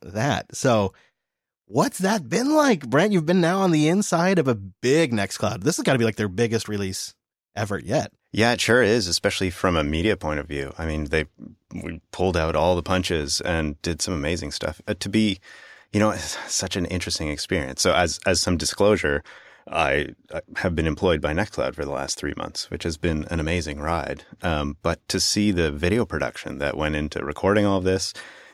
that. So what's that been like, Brent? You've been now on the inside of a big Nextcloud. This has got to be like their biggest release ever yet. Yeah, it sure is, especially from a media point of view. I mean, we pulled out all the punches and did some amazing stuff. To be, it's such an interesting experience. So as some disclosure, I have been employed by Nextcloud for the last 3 months, which has been an amazing ride. But to see the video production that went into recording all of this,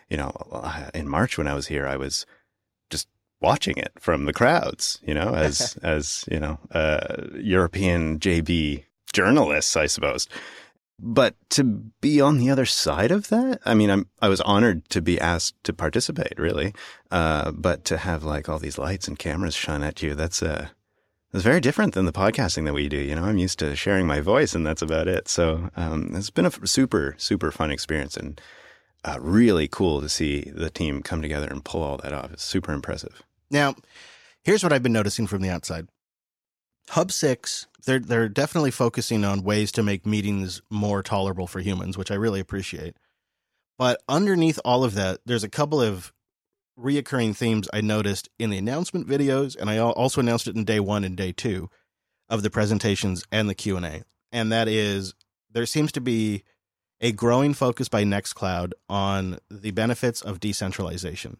in March when I was here, I was just watching it from the crowds, as European JB journalists, I suppose. But to be on the other side of that, I mean, I was honored to be asked to participate, really. But to have like all these lights and cameras shone at you, that's very different than the podcasting that we do. I'm used to sharing my voice and that's about it. So it's been a super, super fun experience and really cool to see the team come together and pull all that off. It's super impressive. Now, here's what I've been noticing from the outside. Hub 6, they're definitely focusing on ways to make meetings more tolerable for humans, which I really appreciate. But underneath all of that, there's a couple of reoccurring themes I noticed in the announcement videos, and I also announced it in day 1 and day 2 of the presentations and the Q&A. And that is, there seems to be a growing focus by Nextcloud on the benefits of decentralization.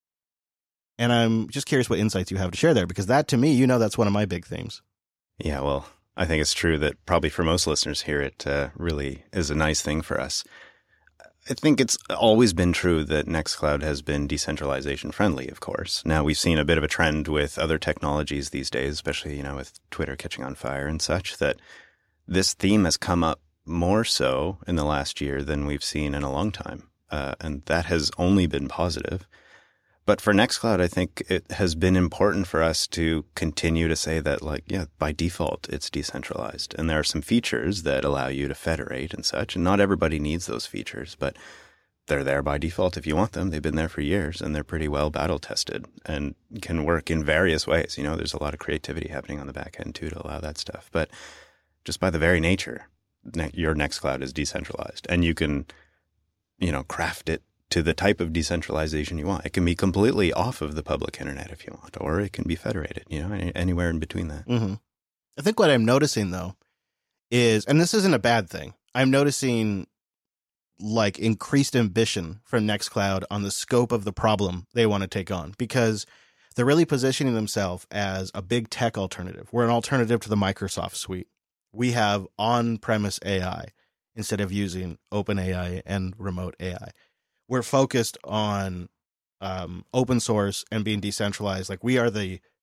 And I'm just curious what insights you have to share there, because that, to me, that's one of my big themes. Yeah, well, I think it's true that probably for most listeners here, it really is a nice thing for us. I think it's always been true that Nextcloud has been decentralization friendly, of course. Now, we've seen a bit of a trend with other technologies these days, especially, with Twitter catching on fire and such, that this theme has come up more so in the last year than we've seen in a long time. And that has only been positive. But for Nextcloud, I think it has been important for us to continue to say that, by default, it's decentralized. And there are some features that allow you to federate and such. And not everybody needs those features, but they're there by default if you want them. They've been there for years, and they're pretty well battle-tested and can work in various ways. There's a lot of creativity happening on the back end, too, to allow that stuff. But just by the very nature, your Nextcloud is decentralized. And you can, craft it to the type of decentralization you want. It can be completely off of the public internet if you want, or it can be federated, anywhere in between that. Mm-hmm. I think what I'm noticing, though, is, and this isn't a bad thing, I'm noticing increased ambition from Nextcloud on the scope of the problem they want to take on, because they're really positioning themselves as a big tech alternative. We're an alternative to the Microsoft suite. We have on-premise AI instead of using OpenAI and remote AI. We're focused on open source and being decentralized. We are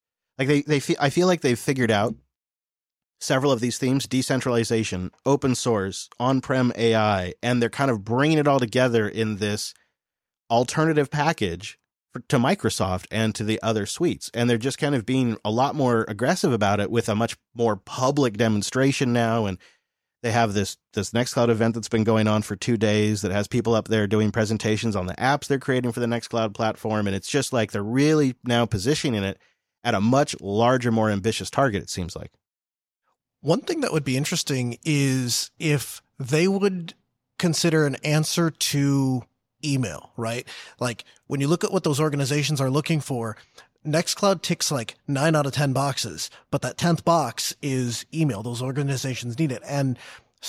I feel like they've figured out several of these themes: decentralization, open source, on-prem AI, and they're kind of bringing it all together in this alternative package to Microsoft and to the other suites. And they're just kind of being a lot more aggressive about it with a much more public demonstration now. And they have this Nextcloud event that's been going on for 2 days that has people up there doing presentations on the apps they're creating for the Nextcloud platform. And it's just they're really now positioning it at a much larger, more ambitious target, it seems like. One thing that would be interesting is if they would consider an answer to email, right? When you look at what those organizations are looking for, Nextcloud ticks 9 out of 10 boxes, but that 10th box is email. Those organizations need it. And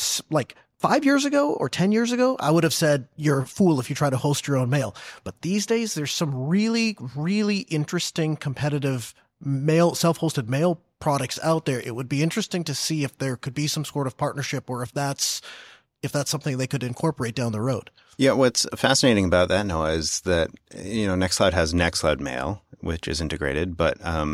5 years ago or 10 years ago, I would have said you're a fool if you try to host your own mail. But these days, there's some really, really interesting competitive self-hosted mail products out there. It would be interesting to see if there could be some sort of partnership, or if that's something they could incorporate down the road. Yeah, what's fascinating about that, Noah, is that, Nextcloud has Nextcloud Mail, which is integrated, but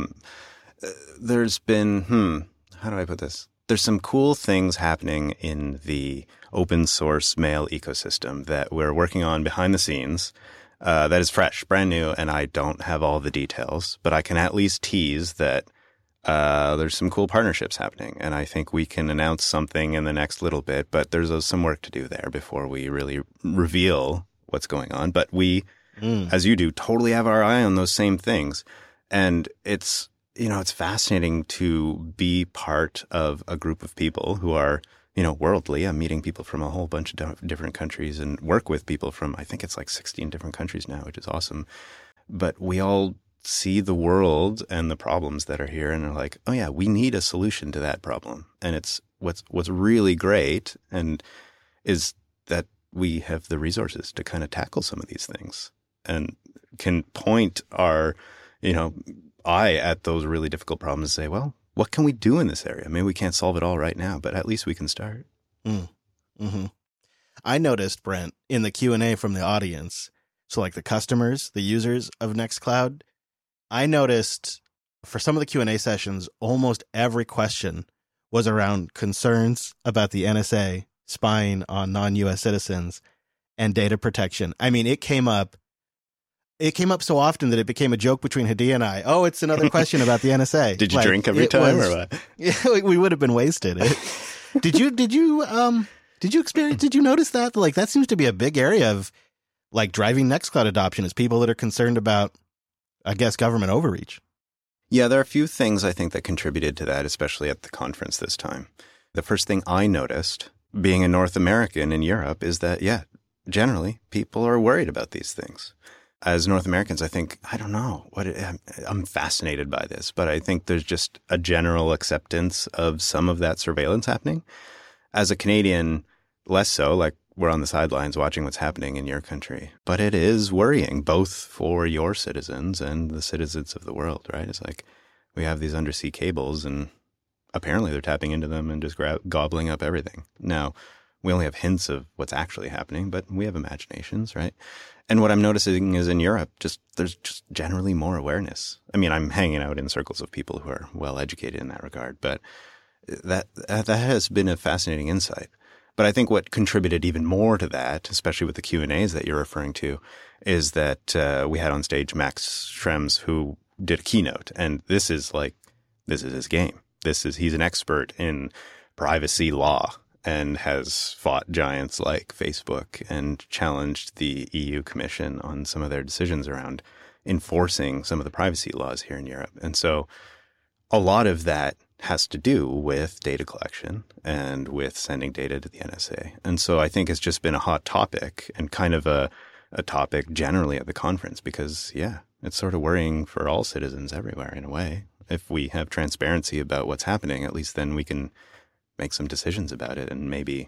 there's been, how do I put this? There's some cool things happening in the open source mail ecosystem that we're working on behind the scenes that is fresh, brand new, and I don't have all the details, but I can at least tease that there's some cool partnerships happening, and I think we can announce something in the next little bit, but there's some work to do there before we really reveal what's going on. But we, as you do, totally have our eye on those same things. And it's, it's fascinating to be part of a group of people who are, worldly. I'm meeting people from a whole bunch of different countries and work with people from, I think it's 16 different countries now, which is awesome. but we all see the world and the problems that are here and are like, oh yeah, we need a solution to that problem. And it's what's really great and is that we have the resources to kind of tackle some of these things and can point our, eye at those really difficult problems and say, well, what can we do in this area? Maybe we can't solve it all right now, but at least we can start. Mm-hmm. I noticed, Brent, in the Q&A from the audience, so like the customers, the users of Nextcloud, I noticed for some of the Q&A sessions, almost every question was around concerns about the NSA spying on non-U.S. citizens and data protection. I mean, it came up so often that it became a joke between Hadi and I. Oh, it's another question about the NSA. Did you drink every time or what? Yeah, we would have been wasted. Did you notice that? Like, that seems to be a big area of like driving Nextcloud adoption is people that are concerned about, I guess, government overreach. Yeah, there are a few things I think that contributed to that, especially at the conference this time. The first thing I noticed, being a North American in Europe, is that, generally people are worried about these things. As North Americans, I think, I don't know, I'm fascinated by this, but I think there's just a general acceptance of some of that surveillance happening. As a Canadian, less so, like we're on the sidelines watching what's happening in your country. But it is worrying, both for your citizens and the citizens of the world, right? It's like we have these undersea cables and apparently they're tapping into them and just gobbling up everything. Now, we only have hints of what's actually happening, but we have imaginations, right? And what I'm noticing is in Europe, there's just generally more awareness. I mean, I'm hanging out in circles of people who are well educated in that regard, but that has been a fascinating insight. But I think what contributed even more to that, especially with the Q&As that you're referring to, is that we had on stage Max Schrems, who did a keynote, and this is his game. He's an expert in privacy law and has fought giants like Facebook and challenged the EU Commission on some of their decisions around enforcing some of the privacy laws here in Europe. And so a lot of that has to do with data collection and with sending data to the NSA. And so I think it's just been a hot topic and kind of a topic generally at the conference because, it's sort of worrying for all citizens everywhere in a way. If we have transparency about what's happening, at least then we can make some decisions about it and maybe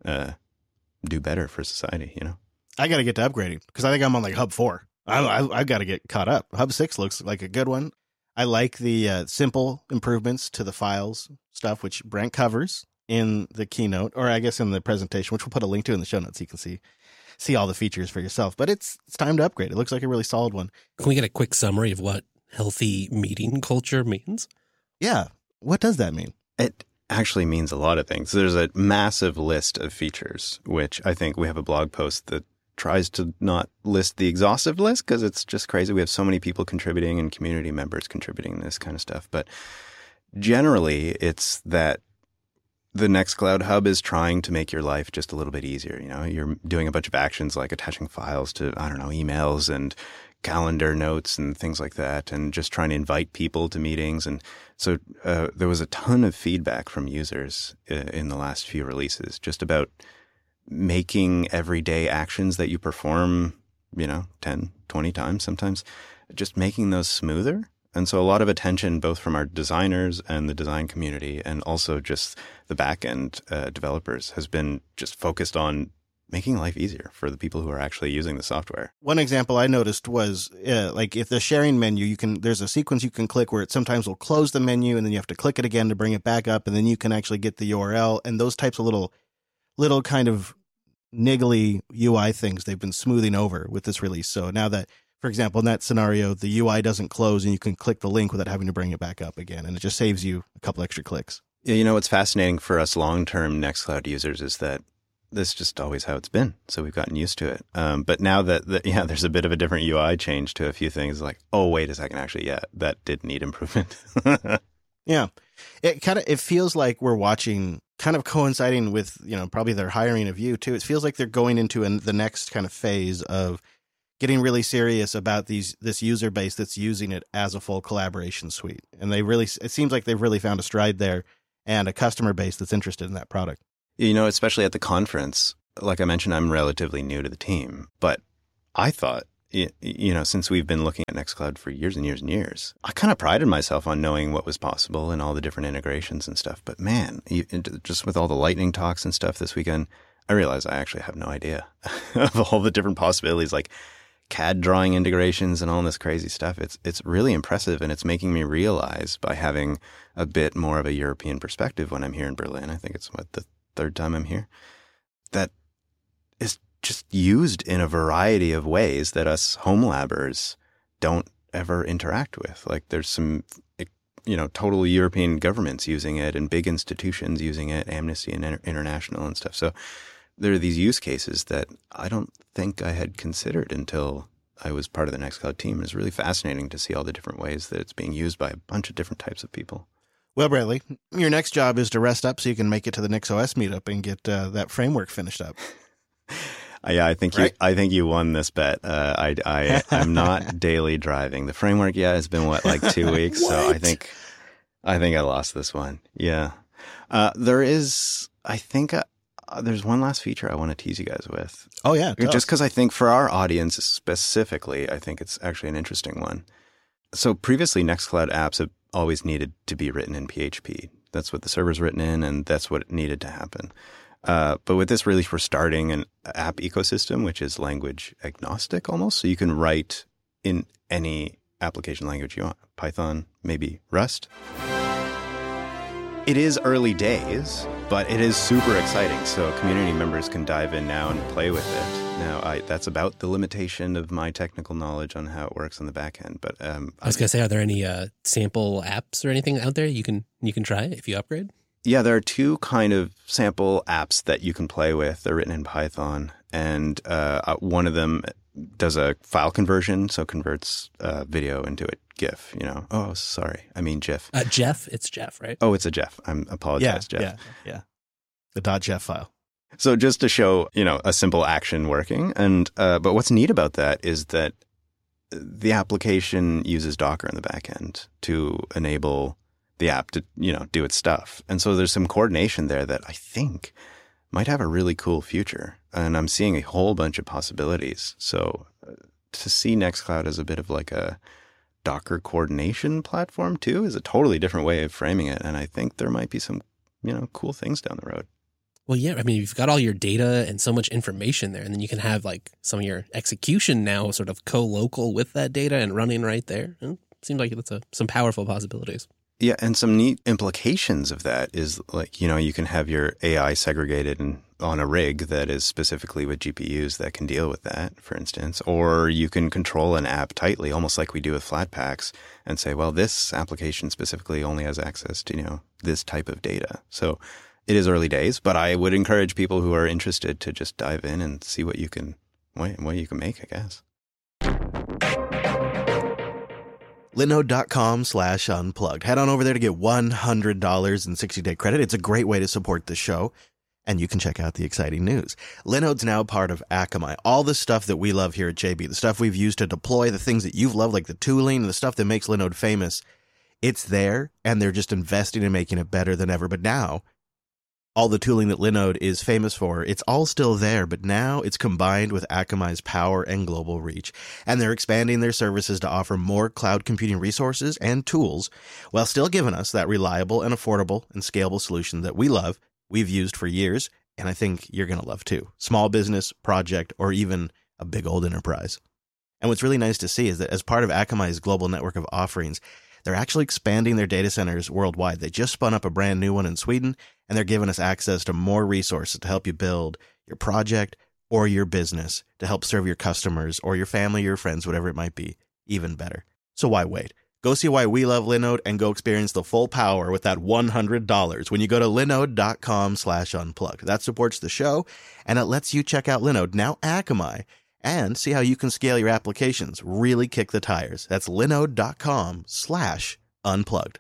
do better for society, I got to get to upgrading because I think I'm on like Hub 4. I got to get caught up. Hub 6 looks like a good one. I like the simple improvements to the files stuff, which Brent covers in the keynote, or I guess in the presentation, which we'll put a link to in the show notes so you can see all the features for yourself. But it's time to upgrade. It looks like a really solid one. Can we get a quick summary of what healthy meeting culture means? Yeah. What does that mean? It actually means a lot of things. There's a massive list of features, which I think we have a blog post that tries to not list the exhaustive list because it's just crazy. We have so many people contributing and community members contributing this kind of stuff. But generally, it's that the Nextcloud Hub is trying to make your life just a little bit easier. You're doing a bunch of actions like attaching files to, emails and calendar notes and things like that, and just trying to invite people to meetings. And so there was a ton of feedback from users in the last few releases just about making everyday actions that you perform, 10, 20 times sometimes, just making those smoother. And so a lot of attention, both from our designers and the design community, and also just the back-end developers, has been just focused on making life easier for the people who are actually using the software. One example I noticed was like if the sharing menu, there's a sequence you can click where it sometimes will close the menu and then you have to click it again to bring it back up. And then you can actually get the URL and those types of little kind of niggly UI things they've been smoothing over with this release. So now that, for example, in that scenario, the UI doesn't close and you can click the link without having to bring it back up again. And it just saves you a couple extra clicks. Yeah, what's fascinating for us long-term Nextcloud users is that this is just always how it's been. So we've gotten used to it. But now that, there's a bit of a different UI change to a few things like, oh, wait a second, actually, that did need improvement. Yeah. It feels like we're watching, kind of coinciding with, probably their hiring of you too. It feels like they're going into the next kind of phase of getting really serious about this user base that's using it as a full collaboration suite. And it seems like they've really found a stride there and a customer base that's interested in that product. Especially at the conference, like I mentioned, I'm relatively new to the team, but I thought since we've been looking at Nextcloud for years and years and years, I kind of prided myself on knowing what was possible and all the different integrations and stuff. But man, just with all the lightning talks and stuff this weekend, I realized I actually have no idea of all the different possibilities, like CAD drawing integrations and all this crazy stuff. It's really impressive, and it's making me realize, by having a bit more of a European perspective when I'm here in Berlin, I think it's the third time I'm here, that is just used in a variety of ways that us home labbers don't ever interact with. Like there's some, total European governments using it and big institutions using it, Amnesty International and stuff. So there are these use cases that I don't think I had considered until I was part of the Nextcloud team. It's really fascinating to see all the different ways that it's being used by a bunch of different types of people. Well, Bradley, your next job is to rest up so you can make it to the NixOS meetup and get that framework finished up. Yeah, I think you won this bet. I'm not daily driving. The framework, has been like 2 weeks. So I think I lost this one. Yeah. There's one last feature I want to tease you guys with. Oh yeah. Just because I think for our audience specifically, I think it's actually an interesting one. So previously Nextcloud apps have always needed to be written in PHP. That's what the server's written in, and that's what needed to happen. But with this release, we're starting an app ecosystem, which is language agnostic almost. So you can write in any application language you want. Python, maybe Rust. It is early days, but it is super exciting. So community members can dive in now and play with it. Now, that's about the limitation of my technical knowledge on how it works on the back end. But I was going to say, are there any sample apps or anything out there you can try if you upgrade? Yeah, there are two kind of sample apps that you can play with. They're written in Python, and one of them does a file conversion, so converts video into a GIF. Oh, sorry, I mean GIF. Jeff, it's Jeff, right? Oh, it's a Jeff. I apologize, Jeff. Yeah. The .jef file. So just to show, a simple action working, and but what's neat about that is that the application uses Docker in the back end to enable the app to, do its stuff. And so there's some coordination there that I think might have a really cool future. And I'm seeing a whole bunch of possibilities. So to see Nextcloud as a bit of like a Docker coordination platform too is a totally different way of framing it. And I think there might be some, cool things down the road. Well, yeah, I mean, you've got all your data and so much information there, and then you can have like some of your execution now sort of co-local with that data and running right there. It seems like that's some powerful possibilities. Yeah, and some neat implications of that is like, you can have your AI segregated on a rig that is specifically with GPUs that can deal with that, for instance. Or you can control an app tightly, almost like we do with Flatpaks, and say, well, this application specifically only has access to, this type of data. So it is early days, but I would encourage people who are interested to just dive in and see what you can make, I guess. Linode.com/unplugged. Head on over there to get $100 in 60-day credit. It's a great way to support the show, and you can check out the exciting news. Linode's now part of Akamai. All the stuff that we love here at JB, the stuff we've used to deploy, the things that you've loved, like the tooling and the stuff that makes Linode famous, it's there, and they're just investing in making it better than ever. But now, all the tooling that Linode is famous for, it's all still there, but now it's combined with Akamai's power and global reach. And they're expanding their services to offer more cloud computing resources and tools while still giving us that reliable and affordable and scalable solution that we love, we've used for years, and I think you're going to love too. Small business, project, or even a big old enterprise. And what's really nice to see is that as part of Akamai's global network of offerings, they're actually expanding their data centers worldwide. They just spun up a brand new one in Sweden, and they're giving us access to more resources to help you build your project or your business to help serve your customers or your family, your friends, whatever it might be, even better. So why wait? Go see why we love Linode and go experience the full power with that $100 when you go to linode.com/unplugged. That supports the show, and it lets you check out Linode, now Akamai, and see how you can scale your applications, really kick the tires. That's linode.com/unplugged.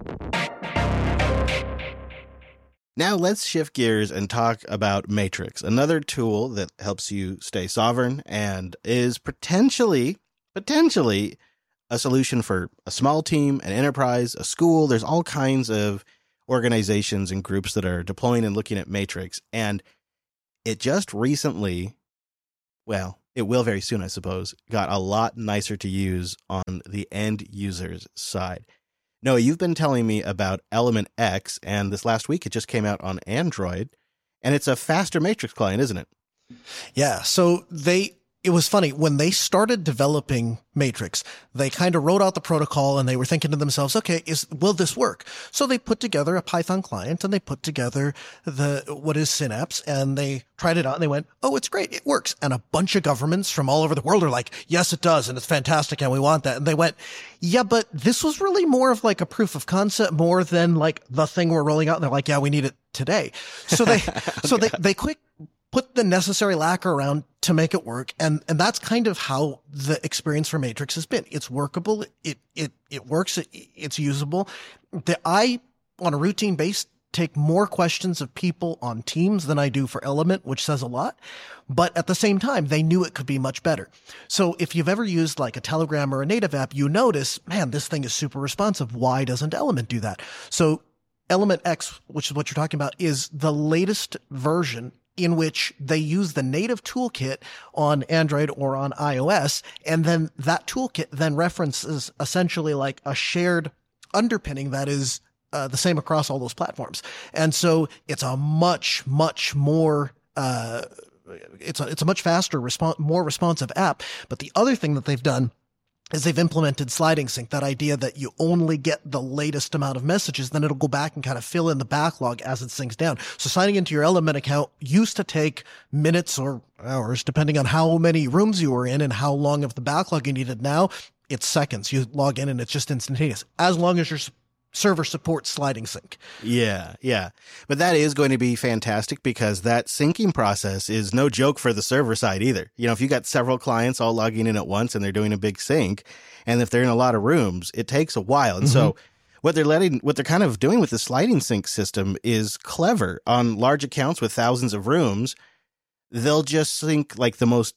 Now let's shift gears and talk about Matrix, another tool that helps you stay sovereign and is potentially a solution for a small team, an enterprise, a school. There's all kinds of organizations and groups that are deploying and looking at Matrix. And it just recently, well, it will very soon, I suppose, got a lot nicer to use on the end user's side. Noah, you've been telling me about Element X, and this last week it just came out on Android, and it's a faster Matrix client, isn't it? Yeah. So it was funny when they started developing Matrix, they kind of wrote out the protocol and they were thinking to themselves, okay, will this work? So they put together a Python client and they put together what is Synapse, and they tried it out and they went, oh, it's great. It works. And a bunch of governments from all over the world are like, yes, it does. And it's fantastic. And we want that. And they went, yeah, but this was really more of like a proof of concept more than like the thing we're rolling out. And they're like, yeah, we need it today. So they quick put the necessary lacquer around to make it work. And that's kind of how the experience for Matrix has been. It's workable. It works. It's usable. I, on a routine base, take more questions of people on Teams than I do for Element, which says a lot. But at the same time, they knew it could be much better. So if you've ever used like a Telegram or a native app, you notice, man, this thing is super responsive. Why doesn't Element do that? So Element X, which is what you're talking about, is the latest version in which they use the native toolkit on Android or on iOS. And then that toolkit then references essentially like a shared underpinning that is the same across all those platforms. And so it's a much more, it's a much faster, more responsive app. But the other thing that they've done is they've implemented sliding sync, that idea that you only get the latest amount of messages, then it'll go back and kind of fill in the backlog as it syncs down. So signing into your Element account used to take minutes or hours, depending on how many rooms you were in and how long of the backlog you needed. Now it's seconds. You log in and it's just instantaneous, as long as your server supports sliding sync. Yeah. But that is going to be fantastic because that syncing process is no joke for the server side either. You know, if you got several clients all logging in at once and they're doing a big sync, and if they're in a lot of rooms, it takes a while. And so what they're kind of doing with the sliding sync system is clever. On large accounts with thousands of rooms, they'll just sync like the most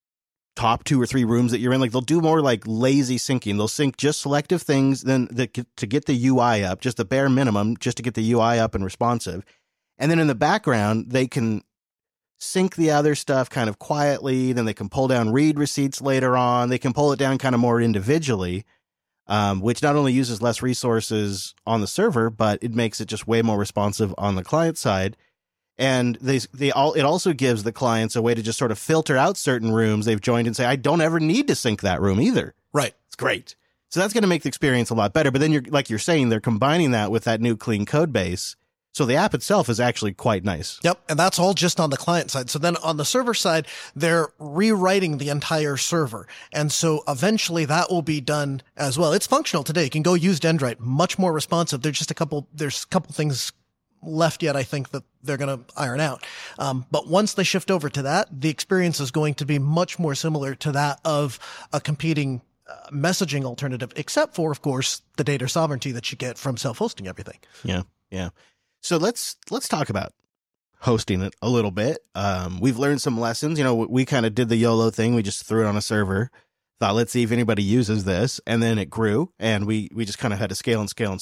top 2 or 3 rooms that you're in. Like they'll do more like lazy syncing. They'll sync just selective things to get the UI up, just the bare minimum, just to get the UI up and responsive. And then in the background, they can sync the other stuff kind of quietly. Then they can pull down read receipts later on. They can pull it down kind of more individually, which not only uses less resources on the server, but it makes it just way more responsive on the client side. And it also gives the clients a way to just sort of filter out certain rooms they've joined and say, I don't ever need to sync that room either. Right. It's great. So that's going to make the experience a lot better. But then you're saying, they're combining that with that new clean code base. So the app itself is actually quite nice. Yep. And that's all just on the client side. So then on the server side, they're rewriting the entire server. And so eventually that will be done as well. It's functional today. You can go use Dendrite, much more responsive. There's a couple things left yet, I think, that they're going to iron out. But once they shift over to that, the experience is going to be much more similar to that of a competing messaging alternative, except for, of course, the data sovereignty that you get from self-hosting everything. Yeah. So let's talk about hosting it a little bit. We've learned some lessons. You know, we kind of did the YOLO thing. We just threw it on a server, thought, let's see if anybody uses this. And then it grew, and we just kind of had to scale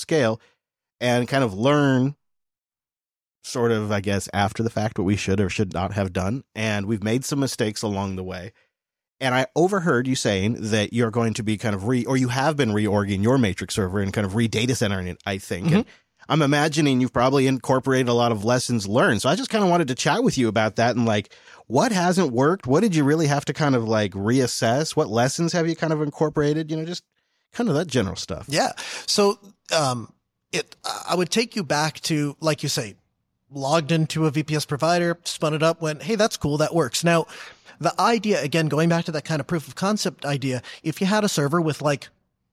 and kind of learn sort of, I guess, after the fact what we should or should not have done. And we've made some mistakes along the way. And I overheard you saying that you're going to be kind of you have been reorging your Matrix server and kind of re-data centering it, I think. And I'm imagining you've probably incorporated a lot of lessons learned. So I just kind of wanted to chat with you about that and like, what hasn't worked? What did you really have to kind of like reassess? What lessons have you kind of incorporated? You know, just kind of that general stuff. Yeah. So, I would take you back to, like you say, logged into a VPS provider, spun it up, went, hey, that's cool. That works. Now, the idea, again, going back to that kind of proof of concept idea, if you had a server with like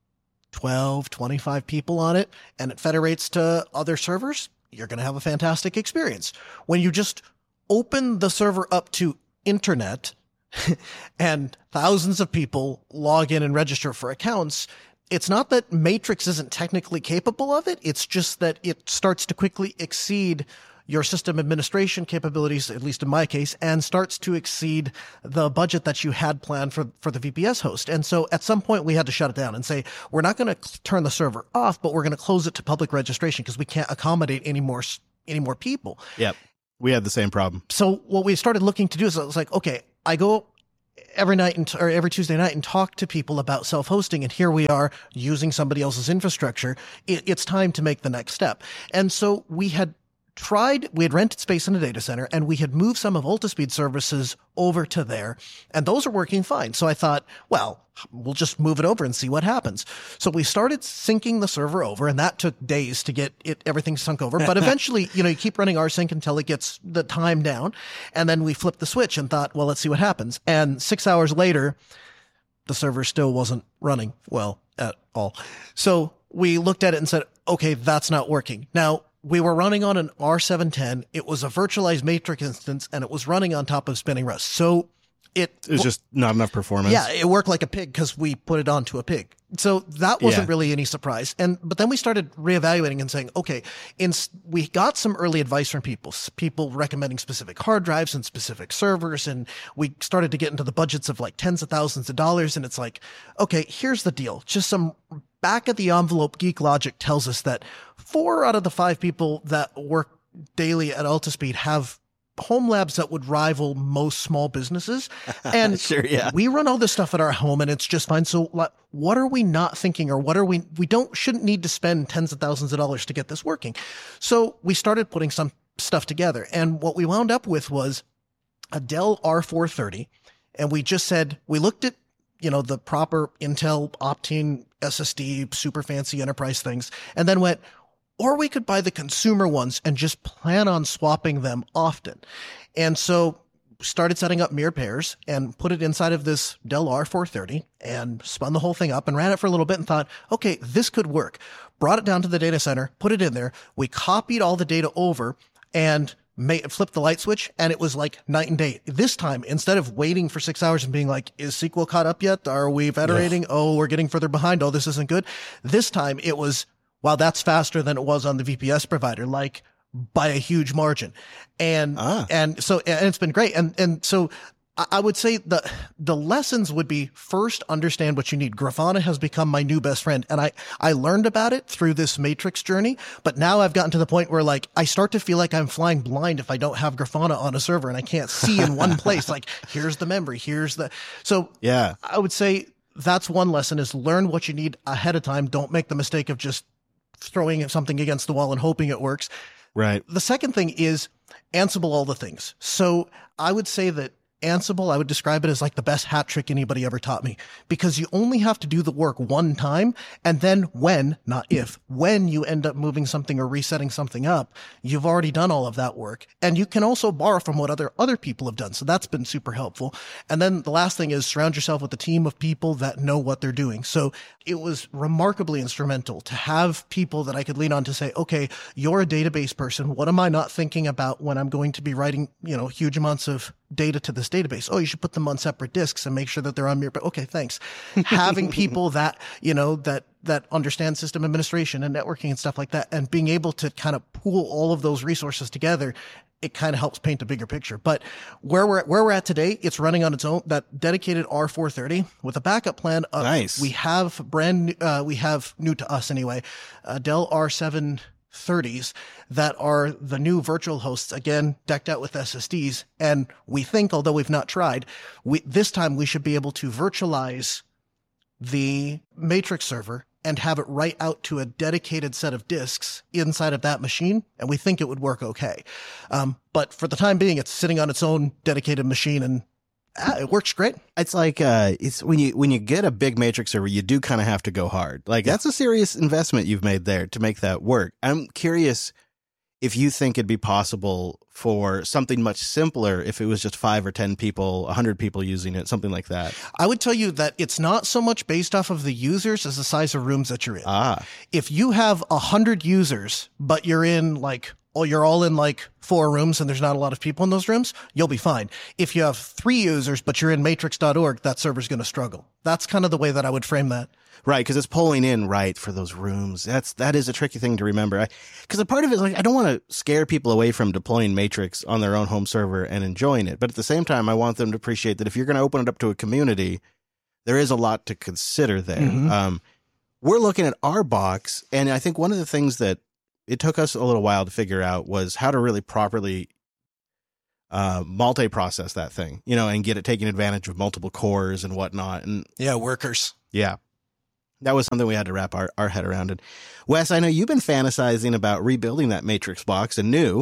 12, 25 people on it and it federates to other servers, you're going to have a fantastic experience. When you just open the server up to internet and thousands of people log in and register for accounts, it's not that Matrix isn't technically capable of it. It's just that it starts to quickly exceed your system administration capabilities, at least in my case, and starts to exceed the budget that you had planned for the VPS host. And so at some point we had to shut it down and say, we're not going to turn the server off, but we're going to close it to public registration because we can't accommodate any more people. Yep. We had the same problem. So what we started looking to do is I was like, okay, I go every night or every Tuesday night and talk to people about self-hosting. And here we are using somebody else's infrastructure. It's time to make the next step. And so we had rented space in a data center, and we had moved some of Altispeed services over to there, and those are working fine. So I thought, well, we'll just move it over and see what happens. So we started syncing the server over, and that took days to get everything sunk over. But eventually, you keep running rsync until it gets the time down, and then we flipped the switch and thought, well, let's see what happens. And 6 hours later, the server still wasn't running well at all. So we looked at it and said, okay, that's not working. Now, we were running on an R710. It was a virtualized Matrix instance, and it was running on top of spinning Rust. So it was just not enough performance. Yeah, it worked like a pig because we put it onto a pig. So that wasn't really any surprise. But then we started reevaluating and saying, okay, we got some early advice from people recommending specific hard drives and specific servers. And we started to get into the budgets of like tens of thousands of dollars. And it's like, okay, here's the deal. Just some back of the envelope geek logic tells us that 4 out of the 5 people that work daily at Altispeed have home labs that would rival most small businesses. And sure, yeah. We run all this stuff at our home and it's just fine. So what are we not thinking, or what are we shouldn't need to spend tens of thousands of dollars to get this working. So we started putting some stuff together, and what we wound up with was a Dell R430. And we just said, we looked at, the proper Intel Optane SSD, super fancy enterprise things, and then went, or we could buy the consumer ones and just plan on swapping them often. And so started setting up mirror pairs and put it inside of this Dell R430 and spun the whole thing up and ran it for a little bit and thought, okay, this could work. Brought it down to the data center, put it in there. We copied all the data over and flipped the light switch, and it was like night and day. This time, instead of waiting for 6 hours and being like, is SQL caught up yet? Are we iterating? Oh, we're getting further behind. Oh, this isn't good. This time it was, wow, that's faster than it was on the VPS provider, like by a huge margin. And so it's been great. And so I would say the lessons would be, first, understand what you need. Grafana has become my new best friend. And I learned about it through this Matrix journey, but now I've gotten to the point where like, I start to feel like I'm flying blind if I don't have Grafana on a server and I can't see in one place. Like, here's the memory, so yeah, I would say that's one lesson, is learn what you need ahead of time. Don't make the mistake of just throwing something against the wall and hoping it works. Right. The second thing is Ansible all the things. So I would say that Ansible, I would describe it as like the best hat trick anybody ever taught me, because you only have to do the work one time. And then when you end up moving something or resetting something up, you've already done all of that work. And you can also borrow from what other people have done. So that's been super helpful. And then the last thing is surround yourself with a team of people that know what they're doing. So it was remarkably instrumental to have people that I could lean on to say, okay, you're a database person. What am I not thinking about when I'm going to be writing, huge amounts of data to this database? Oh, you should put them on separate disks and make sure that they're on mirror. But okay, thanks. Having people that, that understand system administration and networking and stuff like that, and being able to kind of pool all of those resources together, it kind of helps paint a bigger picture. But where we're at today, it's running on its own, that dedicated R430 with a backup plan of, nice. We have new to us anyway, Dell R730s that are the new virtual hosts, again, decked out with SSDs. And we think, although we've not tried, this time we should be able to virtualize the Matrix server and have it write out to a dedicated set of disks inside of that machine. And we think it would work okay. But for the time being, it's sitting on its own dedicated machine, and it works great. It's like, it's when you get a big Matrix server, you do kind of have to go hard. Like, that's a serious investment you've made there to make that work. I'm curious if you think it'd be possible for something much simpler, if it was just 5 or 10 people, 100 people using it, something like that. I would tell you that it's not so much based off of the users as the size of rooms that you're in. If you have 100 users, but you're all in like 4 rooms and there's not a lot of people in those rooms, you'll be fine. If you have 3 users, but you're in matrix.org, that server's going to struggle. That's kind of the way that I would frame that. Right, because it's pulling in right for those rooms. That is a tricky thing to remember. Because a part of it is like, I don't want to scare people away from deploying Matrix on their own home server and enjoying it. But at the same time, I want them to appreciate that if you're going to open it up to a community, there is a lot to consider there. Mm-hmm. We're looking at our box, and I think one of the things that it took us a little while to figure out was how to really properly multi-process that thing, and get it taking advantage of multiple cores and whatnot. And Yeah, workers. yeah, that was something we had to wrap our head around. And Wes, I know you've been fantasizing about rebuilding that Matrix box anew,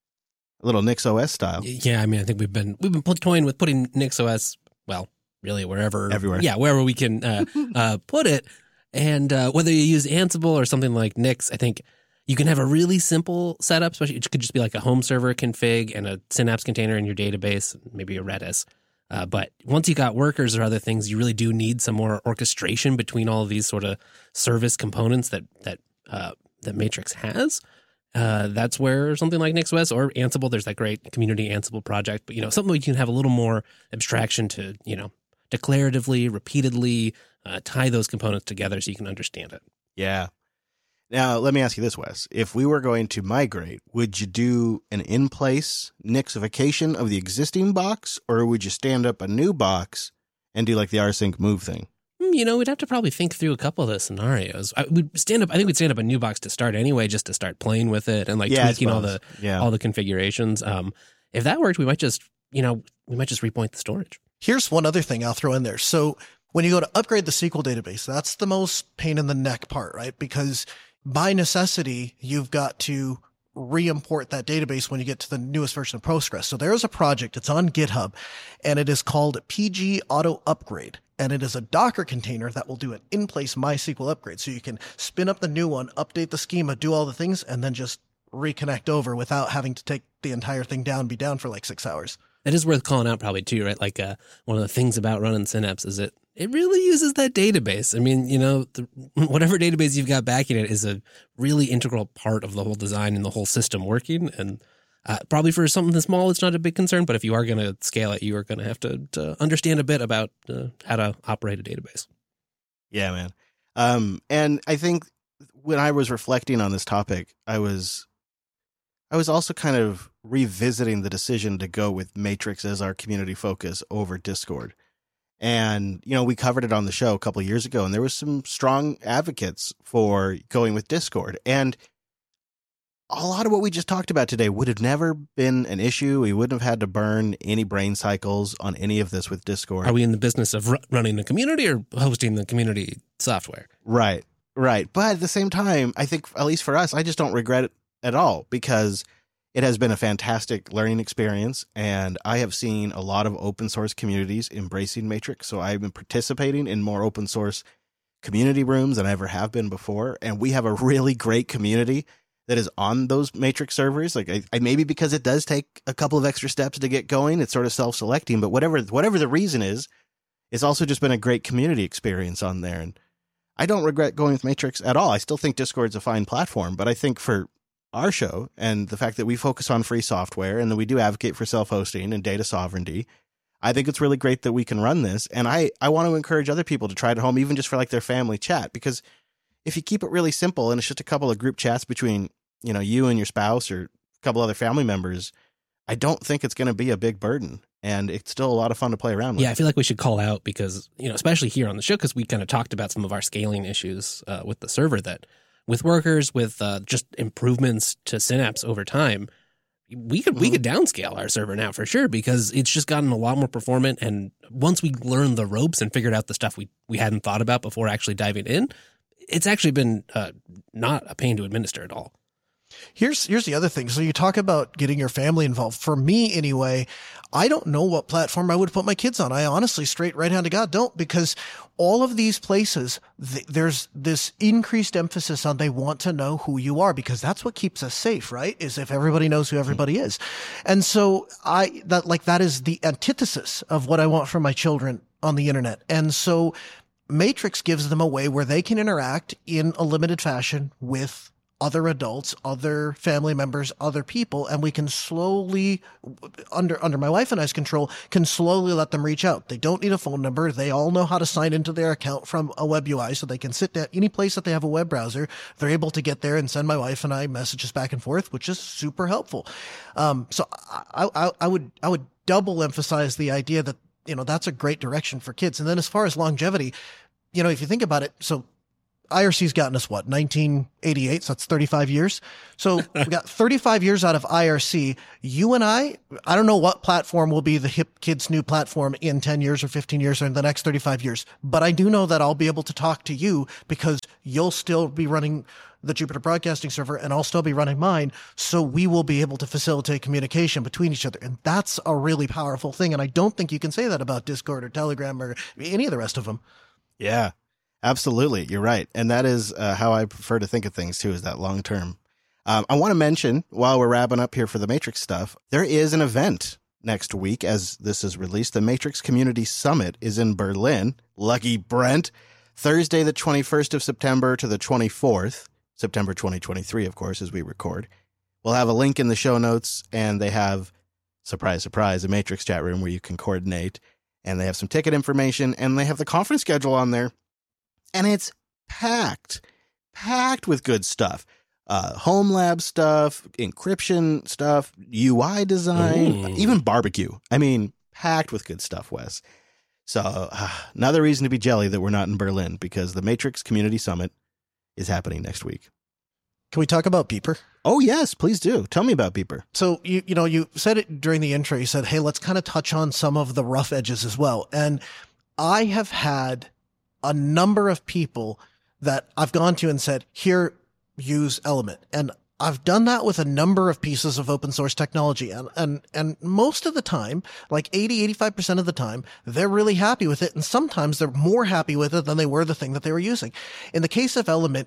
a little NixOS style. Yeah, I mean, I think we've been toying with putting NixOS, well, really wherever, Everywhere. Yeah, wherever we can put it. And whether you use Ansible or something like Nix, I think you can have a really simple setup, especially it could just be like a home server config and a Synapse container in your database, maybe a Redis. But once you got workers or other things, you really do need some more orchestration between all of these sort of service components that Matrix has. That's where something like NixOS or Ansible, there's that great community Ansible project, but something where you can have a little more abstraction to declaratively, repeatedly tie those components together so you can understand it. Yeah. Now, let me ask you this, Wes. If we were going to migrate, would you do an in-place Nixification of the existing box, or would you stand up a new box and do like the rsync move thing? We'd have to probably think through a couple of those scenarios. I think we'd stand up a new box to start anyway, just to start playing with it and tweaking all the configurations. If that worked, we might just repoint the storage. Here's one other thing I'll throw in there. So when you go to upgrade the SQL database, that's the most pain in the neck part, right? Because by necessity, you've got to re-import that database when you get to the newest version of Postgres. So there is a project, it's on GitHub, and it is called PG Auto Upgrade. And it is a Docker container that will do an in-place MySQL upgrade. So you can spin up the new one, update the schema, do all the things, and then just reconnect over without having to take the entire thing down, be down for like 6 hours. That is worth calling out probably too, right? Like one of the things about running Synapse is it really uses that database. I mean, whatever database you've got backing it is a really integral part of the whole design and the whole system working. And probably for something this small, it's not a big concern. But if you are going to scale it, you are going to have to understand a bit about how to operate a database. Yeah, man. And I think when I was reflecting on this topic, I was also kind of revisiting the decision to go with Matrix as our community focus over Discord. And, we covered it on the show a couple of years ago, and there was some strong advocates for going with Discord. And a lot of what we just talked about today would have never been an issue. We wouldn't have had to burn any brain cycles on any of this with Discord. Are we in the business of running the community or hosting the community software? Right. But at the same time, I think, at least for us, I just don't regret it at all, because it has been a fantastic learning experience, and I have seen a lot of open source communities embracing Matrix. So I've been participating in more open source community rooms than I ever have been before. And we have a really great community that is on those Matrix servers. Like I maybe because it does take a couple of extra steps to get going, it's sort of self-selecting, but whatever the reason is, it's also just been a great community experience on there. And I don't regret going with Matrix at all. I still think Discord's a fine platform, but I think for our show and the fact that we focus on free software and that we do advocate for self-hosting and data sovereignty, I think it's really great that we can run this. And I want to encourage other people to try it at home, even just for like their family chat, because if you keep it really simple and it's just a couple of group chats between, you and your spouse or a couple other family members, I don't think it's going to be a big burden. And it's still a lot of fun to play around with. Yeah, I feel like we should call out because, especially here on the show, because we kind of talked about some of our scaling issues with the server that with workers, with just improvements to Synapse over time, we could downscale our server now for sure, because it's just gotten a lot more performant. And once we learned the ropes and figured out the stuff we hadn't thought about before actually diving in, it's actually been not a pain to administer at all. Here's the other thing. So you talk about getting your family involved. For me, anyway, I don't know what platform I would put my kids on. I honestly, straight right hand to God, don't, because all of these places, there's this increased emphasis on they want to know who you are, because that's what keeps us safe, right? Is if everybody knows who everybody is. And so that is the antithesis of what I want for my children on the internet. And so Matrix gives them a way where they can interact in a limited fashion with other adults, other family members, other people, and we can slowly, under my wife and I's control, can slowly let them reach out. They don't need a phone number. They all know how to sign into their account from a web UI, so they can sit at any place that they have a web browser. They're able to get there and send my wife and I messages back and forth, which is super helpful. So I would double emphasize the idea that, that's a great direction for kids. And then as far as longevity, if you think about it, so IRC's gotten us what, 1988, so that's 35 years. So we got 35 years out of IRC. You and I don't know what platform will be the hip kids' new platform in 10 years or 15 years or in the next 35 years. But I do know that I'll be able to talk to you because you'll still be running the Jupiter Broadcasting Server and I'll still be running mine. So we will be able to facilitate communication between each other. And that's a really powerful thing. And I don't think you can say that about Discord or Telegram or any of the rest of them. Yeah, absolutely. You're right. And that is how I prefer to think of things too, is that long term. I want to mention while we're wrapping up here for the Matrix stuff, there is an event next week as this is released. The Matrix Community Summit is in Berlin. Lucky Brent. Thursday, the 21st of September to the 24th, September 2023, of course, as we record. We'll have a link in the show notes, and they have, surprise, surprise, a Matrix chat room where you can coordinate, and they have some ticket information, and they have the conference schedule on there, and it's packed with good stuff. Home lab stuff, encryption stuff, UI design, even barbecue. I mean, packed with good stuff, Wes. So another reason to be jelly that we're not in Berlin, because the Matrix Community Summit is happening next week. Can we talk about Beeper? Oh, yes, please do. Tell me about Beeper. So, you said it during the intro. You said, hey, let's kind of touch on some of the rough edges as well. And I have had a number of people that I've gone to and said, here, use Element. And I've done that with a number of pieces of open source technology. And most of the time, like 85% of the time, they're really happy with it. And sometimes they're more happy with it than they were the thing that they were using. In the case of Element,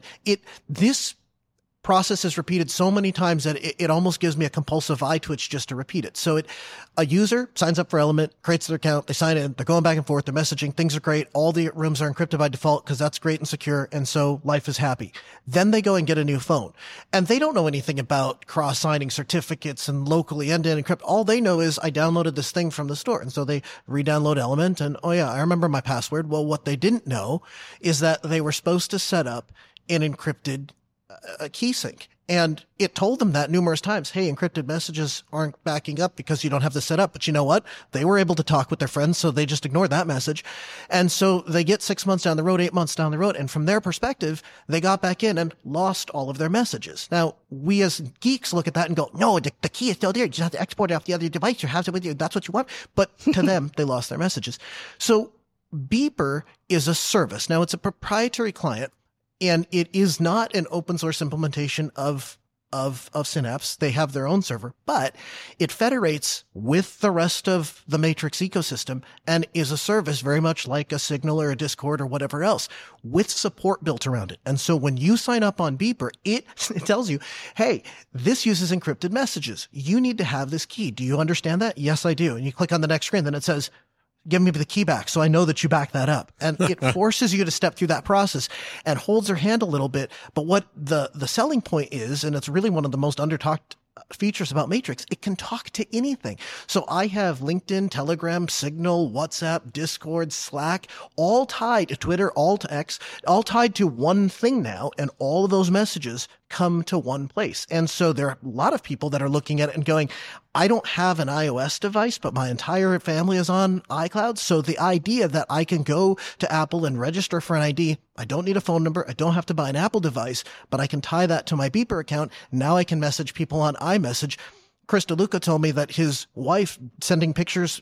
this process is repeated so many times that it almost gives me a compulsive eye twitch just to repeat it. So a user signs up for Element, creates their account, they sign in, they're going back and forth, they're messaging, things are great, all the rooms are encrypted by default because that's great and secure, and so life is happy. Then they go and get a new phone. And they don't know anything about cross-signing certificates and locally end-to-end encrypt. All they know is I downloaded this thing from the store. And so they re-download Element and, oh yeah, I remember my password. Well, what they didn't know is that they were supposed to set up an encrypted a key sync. And it told them that numerous times. Hey, encrypted messages aren't backing up because you don't have this set up. But you know what? They were able to talk with their friends, so they just ignored that message. And so they get 6 months down the road, 8 months down the road. And from their perspective, they got back in and lost all of their messages. Now, we as geeks look at that and go, no, the key is still there. You just have to export it off the other device. You have it with you. That's what you want. But to them, they lost their messages. So Beeper is a service. Now, it's a proprietary client. And it is not an open source implementation of Synapse. They have their own server, but it federates with the rest of the Matrix ecosystem and is a service very much like a Signal or a Discord or whatever else with support built around it. And so when you sign up on Beeper, it tells you, hey, this uses encrypted messages. You need to have this key. Do you understand that? Yes, I do. And you click on the next screen, then it says, give me the key back so I know that you back that up. And it forces you to step through that process and holds your hand a little bit. But what the selling point is, and it's really one of the most under-talked features about Matrix, it can talk to anything. So I have LinkedIn, Telegram, Signal, WhatsApp, Discord, Slack, all tied to Twitter, all to X, all tied to one thing now. And all of those messages come to one place. And so there are a lot of people that are looking at it and going, I don't have an iOS device, but my entire family is on iCloud. So the idea that I can go to Apple and register for an ID, I don't need a phone number, I don't have to buy an Apple device, but I can tie that to my Beeper account. Now I can message people on iMessage. Chris DeLuca told me that his wife sending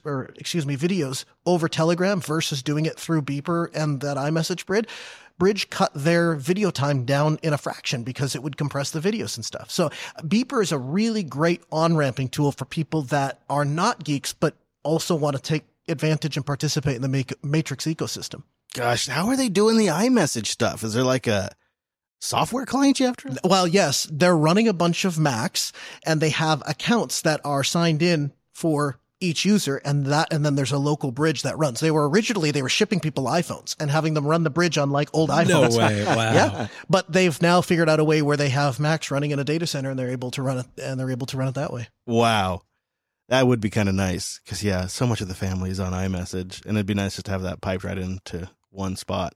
videos over Telegram versus doing it through Beeper and that iMessage bridge cut their video time down in a fraction because it would compress the videos and stuff. So Beeper is a really great on-ramping tool for people that are not geeks, but also want to take advantage and participate in the Matrix ecosystem. Gosh, how are they doing the iMessage stuff? Is there like a software client you have to? Well, yes, they're running a bunch of Macs and they have accounts that are signed in for each user, and then there's a local bridge that runs. They were shipping people iPhones and having them run the bridge on like old iPhones. No way. Wow. Yeah. But they've now figured out a way where they have Macs running in a data center and they're able to run it that way. Wow. That would be kind of nice because, so much of the family is on iMessage, and it'd be nice just to have that piped right into one spot.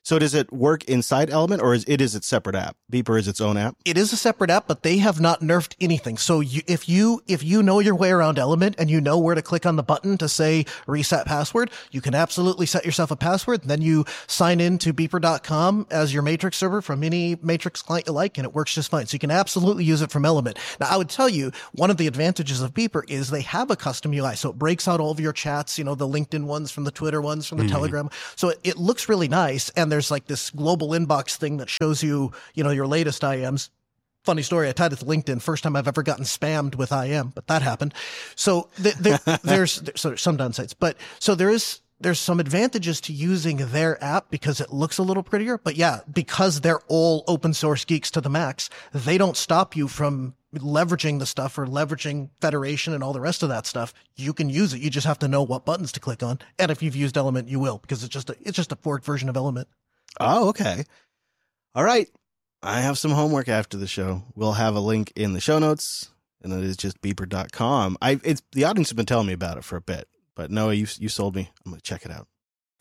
So does it work inside Element, or is it its separate app? Beeper is its own app? It is a separate app, but they have not nerfed anything. So if you know your way around Element and you know where to click on the button to say reset password, you can absolutely set yourself a password. Then you sign in to beeper.com as your Matrix server from any Matrix client you like, and it works just fine. So you can absolutely use it from Element. Now, I would tell you, one of the advantages of Beeper is they have a custom UI. So it breaks out all of your chats, the LinkedIn ones from the Twitter ones from the Telegram. So it looks really nice. And there's like this global inbox thing that shows you, your latest IMs. Funny story. I tied it to LinkedIn. First time I've ever gotten spammed with IM, but that happened. So there's some downsides, but so there's some advantages to using their app because it looks a little prettier. But yeah, because they're all open source geeks to the max, they don't stop you from leveraging the stuff or leveraging Federation and all the rest of that stuff. You can use it. You just have to know what buttons to click on. And if you've used Element, you will, because it's just a forked version of Element. Oh, okay. All right. I have some homework after the show. We'll have a link in the show notes, and it is just beeper.com. The audience has been telling me about it for a bit, but Noah, you sold me. I'm going to check it out.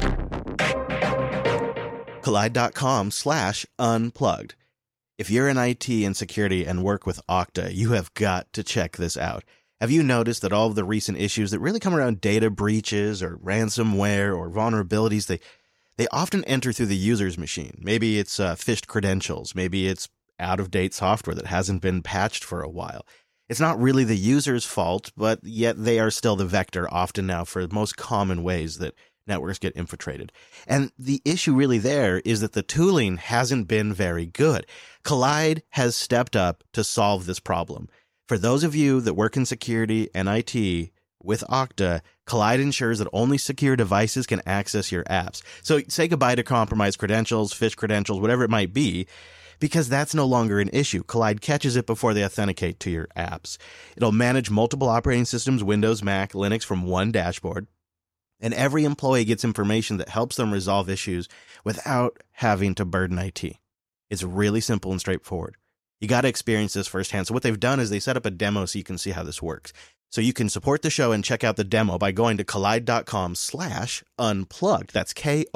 Kolide.com/unplugged. If you're in IT and security and work with Okta, you have got to check this out. Have you noticed that all of the recent issues that really come around data breaches or ransomware or vulnerabilities, they often enter through the user's machine? Maybe it's phished credentials. Maybe it's out-of-date software that hasn't been patched for a while. It's not really the user's fault, but yet they are still the vector often now for the most common ways that networks get infiltrated. And the issue really there is that the tooling hasn't been very good. Kolide has stepped up to solve this problem. For those of you that work in security and IT with Okta, Kolide ensures that only secure devices can access your apps. So say goodbye to compromised credentials, phished credentials, whatever it might be, because that's no longer an issue. Kolide catches it before they authenticate to your apps. It'll manage multiple operating systems, Windows, Mac, Linux, from one dashboard. And every employee gets information that helps them resolve issues without having to burden IT. It's really simple and straightforward. You got to experience this firsthand. So what they've done is they set up a demo so you can see how this works. So you can support the show and check out the demo by going to kolide.com/unplugged. That's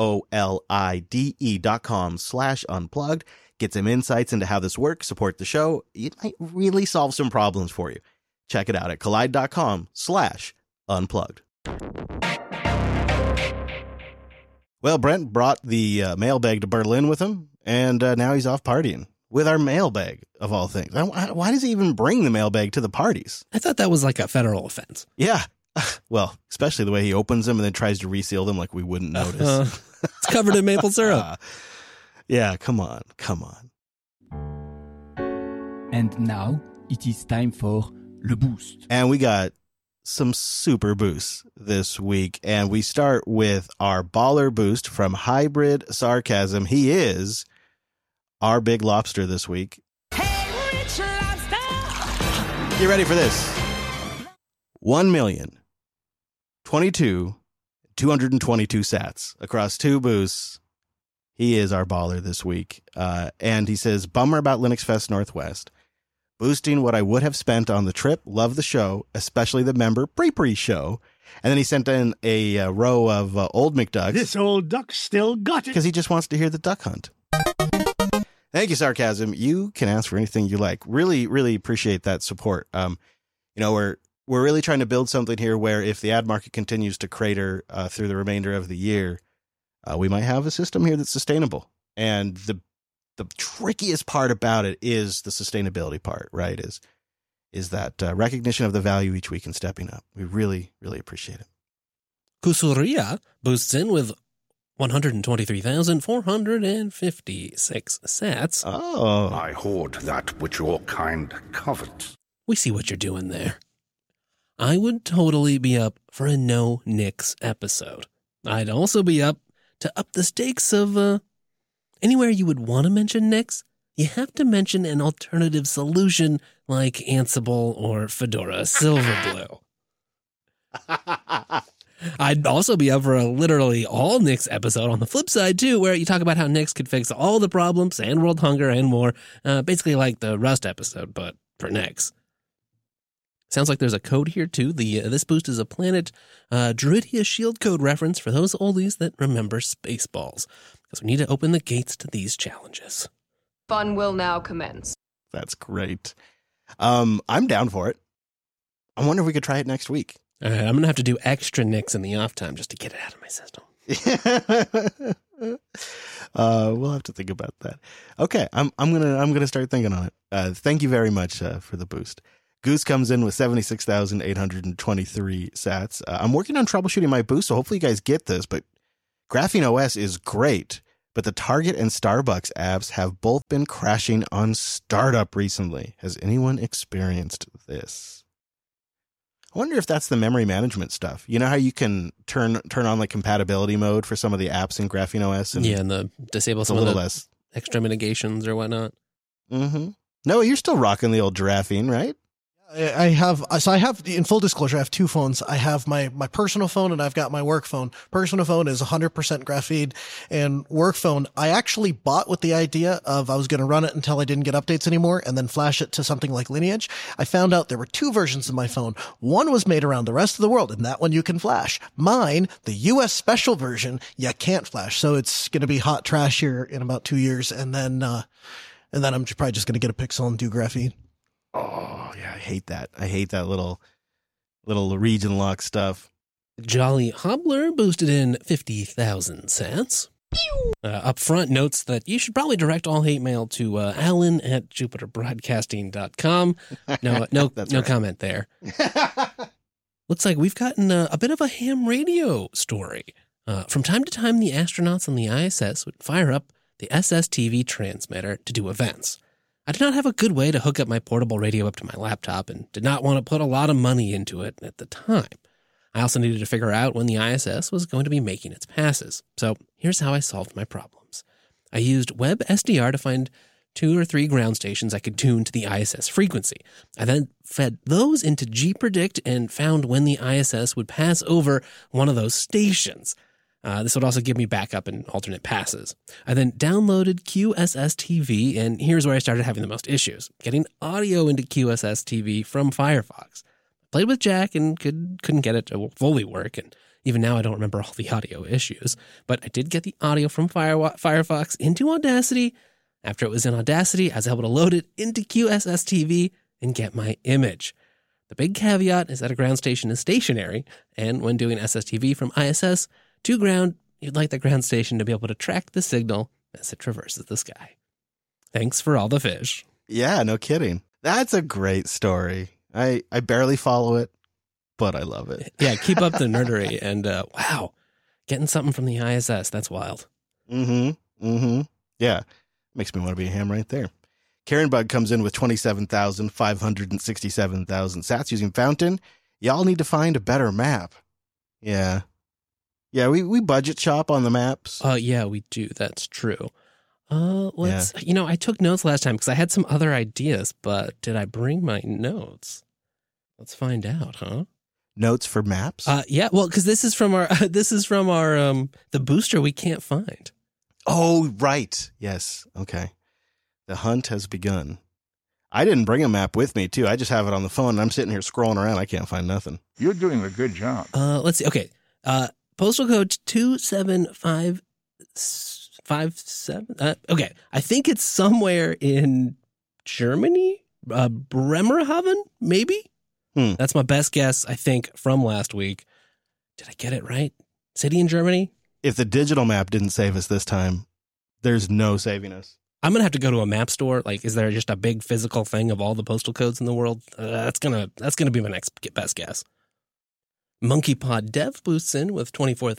KOLIDE.com/unplugged. Get some insights into how this works, support the show. It might really solve some problems for you. Check it out at kolide.com/unplugged. Well, Brent brought the mailbag to Berlin with him, and now he's off partying with our mailbag, of all things. Why does he even bring the mailbag to the parties? I thought that was like a federal offense. Yeah. Well, especially the way he opens them and then tries to reseal them like we wouldn't notice. It's covered in maple syrup. Yeah, come on. And now it is time for Le Boost. And we got some super boosts this week. And we start with our baller boost from Hybrid Sarcasm. He is our big lobster this week. Hey, Rich Lobster! Get ready for this. 1,022,222 sats across 2 boosts. He is our baller this week. And he says, bummer about Linux Fest Northwest. Boosting what I would have spent on the trip. Love the show, especially the member pre-pre show. And then he sent in a row of old McDucks. This old duck still got it. Because he just wants to hear the duck hunt. Thank you, Sarcasm. You can ask for anything you like. Really, really appreciate that support. We're really trying to build something here where if the ad market continues to crater through the remainder of the year, we might have a system here that's sustainable. And the trickiest part about it is the sustainability part, right? Is that recognition of the value each week and stepping up. We really, really appreciate it. Kusuria boosts in with 123,456 sats. Oh. I hoard that which your kind covets. We see what you're doing there. I would totally be up for a no Nix episode. I'd also be up to up the stakes of anywhere you would want to mention Nix, you have to mention an alternative solution like Ansible or Fedora Silverblue. I'd also be up for a literally all Nix episode on the flip side, too, where you talk about how Nix could fix all the problems and world hunger and more. Basically like the Rust episode, but for Nix. Sounds like there's a code here, too. This boost is a Planet Druidia shield code reference for those oldies that remember Spaceballs. because we need to open the gates to these challenges. Fun will now commence. That's great. I'm down for it. I wonder if we could try it next week. All right, I'm going to have to do extra nicks in the off time just to get it out of my system. We'll have to think about that. Okay, I'm gonna start thinking on it. Thank you very much for the boost. Goose comes in with 76,823 sats. I'm working on troubleshooting my boost, so hopefully you guys get this. But Graphene OS is great, but the Target and Starbucks apps have both been crashing on startup recently. Has anyone experienced this? I wonder if that's the memory management stuff. You know how you can turn on like compatibility mode for some of the apps in Graphene OS? And and disable some of the extra mitigations or whatnot. Mm-hmm. No, you're still rocking the old Graphene, right? I have, in full disclosure, I have two phones. I have my personal phone and I've got my work phone. Personal phone is 100% Graphene, and work phone, I actually bought with the idea of I was going to run it until I didn't get updates anymore and then flash it to something like Lineage. I found out there were two versions of my phone. One was made around the rest of the world, and that one you can flash. Mine, the US special version, you can't flash. So it's going to be hot trash here in about 2 years. And then I'm probably just going to get a Pixel and do Graphene. Oh, yeah, I hate that. I hate that little region lock stuff. Jolly Hobbler boosted in 50,000 sats. Up front notes that you should probably direct all hate mail to Alan at JupiterBroadcasting.com. No right. comment there. Looks like we've gotten a bit of a ham radio story. From time to time, the astronauts on the ISS would fire up the SSTV transmitter to do events. I did not have a good way to hook up my portable radio up to my laptop and did not want to put a lot of money into it at the time. I also needed to figure out when the ISS was going to be making its passes. So here's how I solved my problems. I used WebSDR to find 2 or 3 ground stations I could tune to the ISS frequency. I then fed those into gPredict and found when the ISS would pass over one of those stations. This would also give me backup and alternate passes. I then downloaded QSS-TV, and here's where I started having the most issues, getting audio into QSS-TV from Firefox. I played with Jack and couldn't get it to fully work, and even now I don't remember all the audio issues, but I did get the audio from Firefox into Audacity. After it was in Audacity, I was able to load it into QSS-TV and get my image. The big caveat is that a ground station is stationary, and when doing SSTV from ISS to ground, you'd like the ground station to be able to track the signal as it traverses the sky. Thanks for all the fish. Yeah, no kidding. That's a great story. I barely follow it, but I love it. Yeah, keep up the nerdery. And wow, getting something from the ISS, that's wild. Yeah, makes me want to be a ham right there. Karen Bug comes in with 27,567,000 sats using Fountain. Y'all need to find a better map. Yeah. Yeah, we budget shop on the maps. Yeah, we do. That's true. I took notes last time because I had some other ideas, but did I bring my notes? Let's find out, huh? Notes for maps? Yeah, well, because this is from our the booster we can't find. Oh, right. Yes. Okay. The hunt has begun. I didn't bring a map with me, too. I just have it on the phone, and I'm sitting here scrolling around. I can't find nothing. You're doing a good job. Let's see. Okay. Postal code 27557. Okay. I think it's somewhere in Germany. Bremerhaven, maybe? That's my best guess, I think, from last week. Did I get it right? City in Germany? If the digital map didn't save us this time, there's no saving us. I'm going to have to go to a map store. Like, is there just a big physical thing of all the postal codes in the world? That's gonna be my next best guess. MonkeyPod Dev boosts in with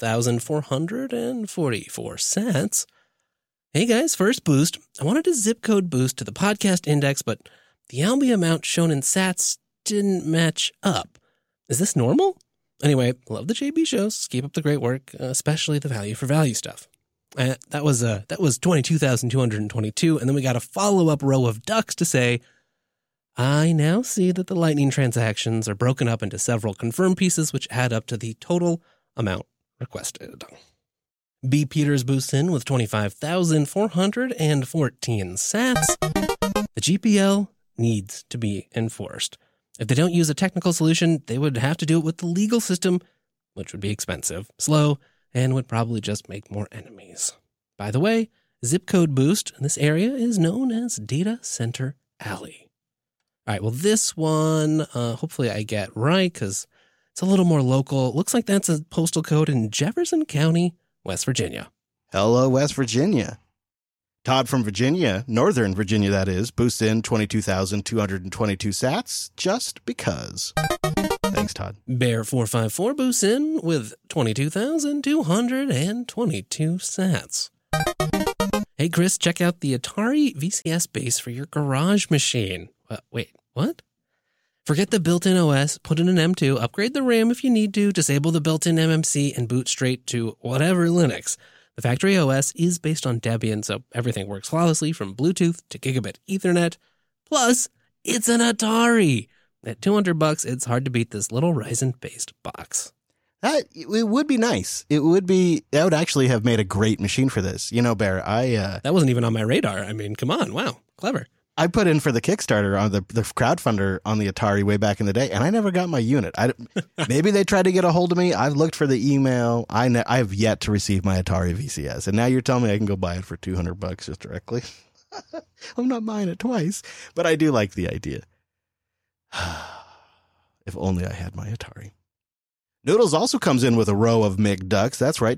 24,444 cents. Hey guys, first boost. I wanted a zip code boost to the podcast index, but the Albi amount shown in sats didn't match up. Is this normal? Anyway, love the JB shows. Keep up the great work, especially the value for value stuff. That was 22,222, and then we got a follow-up row of ducks to say, I now see that the Lightning transactions are broken up into several confirmed pieces, which add up to the total amount requested. B. Peters boosts in with 25,414 sats. The GPL needs to be enforced. If they don't use a technical solution, they would have to do it with the legal system, which would be expensive, slow, and would probably just make more enemies. By the way, zip code boost in this area is known as Data Center Alley. All right, well, this one, hopefully I get right because it's a little more local. It looks like that's a postal code in Jefferson County, West Virginia. Hello, West Virginia. Todd from Virginia, Northern Virginia that is, boosts in 22,222 sats just because. Thanks, Todd. Bear454 boosts in with 22,222 sats. Hey, Chris, check out the Atari VCS base for your garage machine. Wait, what? Forget the built-in OS, put in an M2, upgrade the RAM if you need to, disable the built-in MMC, and boot straight to whatever Linux. The factory OS is based on Debian, so everything works flawlessly from Bluetooth to gigabit Ethernet. Plus, it's an Atari. At $200, it's hard to beat this little Ryzen-based box. It would be nice. That would actually have made a great machine for this. You know, Bear, that wasn't even on my radar. I mean, come on. Wow. Clever. I put in for the Kickstarter on the crowdfunder on the Atari way back in the day, and I never got my unit. Maybe they tried to get a hold of me. I've looked for the email. I have yet to receive my Atari VCS, and now you're telling me I can go buy it for $200 just directly. I'm not buying it twice, but I do like the idea. If only I had my Atari. Noodles also comes in with a row of McDucks. That's right,